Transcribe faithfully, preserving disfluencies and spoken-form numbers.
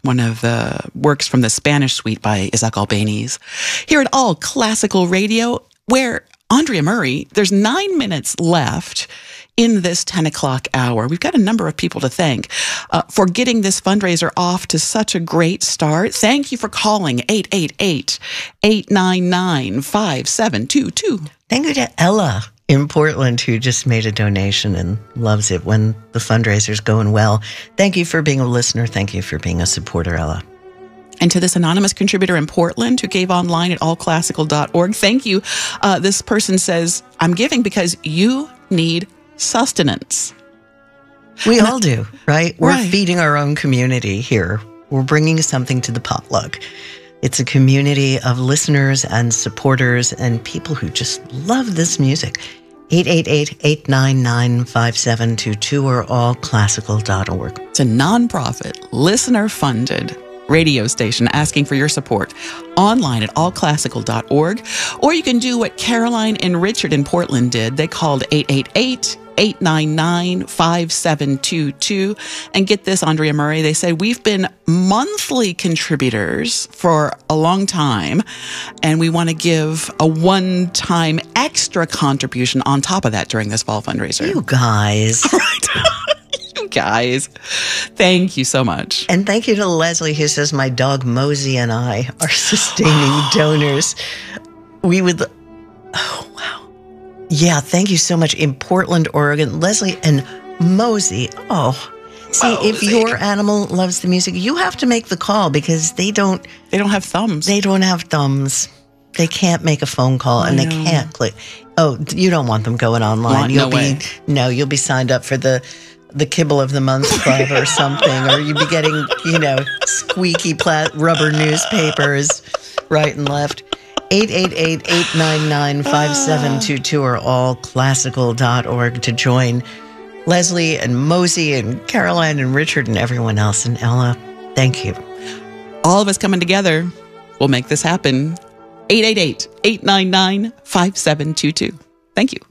one of the works from the Spanish suite by Isaac Albéniz, here at All Classical Radio, where Andrea Murray, there's nine minutes left in this ten o'clock hour. We've got a number of people to thank uh, for getting this fundraiser off to such a great start. Thank you for calling eight eight eight, eight nine nine, five seven two two. Thank you to Ella in Portland, who just made a donation and loves it when the fundraiser's going well. Thank you for being a listener. Thank you for being a supporter, Ella. And to this anonymous contributor in Portland who gave online at all classical dot org, thank you. Uh, this person says, I'm giving because you need sustenance. We all do, right? We're Right. feeding our own community here. We're bringing something to the potluck. It's a community of listeners and supporters and people who just love this music. eight eight eight, eight nine nine, five seven two two or all classical dot org. It's a nonprofit, listener-funded radio station asking for your support online at all classical dot org. Or you can do what Caroline and Richard in Portland did. They called eight eight eight, eight nine nine, five seven two two. And get this, Andrea Murray, they said, we've been monthly contributors for a long time, and we want to give a one-time extra contribution on top of that during this fall fundraiser. You guys. Right. You guys. Thank you so much. And thank you to Leslie, who says, my dog Mosey and I are sustaining donors. We would... Oh, wow. Yeah, thank you so much. In Portland, Oregon, Leslie and Mosey. Oh, see, Mosey. if your animal loves the music, you have to make the call because they don't... They don't have thumbs. They don't have thumbs. They can't make a phone call, and I they know. can't click. Oh, you don't want them going online. Want- you'll no be way. no, you'll be signed up for the the Kibble of the Month Club or something, or you'll be getting, you know, squeaky plat rubber newspapers right and left. eight eight eight, eight nine nine, five seven two two or all classical dot org to join Leslie and Mosey and Caroline and Richard and everyone else. And Ella, thank you. All of us coming together will make this happen. eight eight eight, eight nine nine, five seven two two. Thank you.